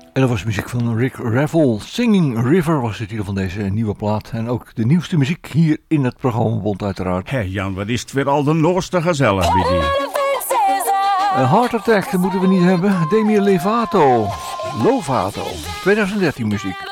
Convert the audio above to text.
En dat was muziek van Rick Revel. Singing River was de titel van deze nieuwe plaat. En ook de nieuwste muziek hier in het programma Bond uiteraard. Hé Jan, wat is het weer al de noorste gezellig, Biddy. Een Heart Attack, dat moeten we niet hebben. Demi Lovato, 2013 muziek.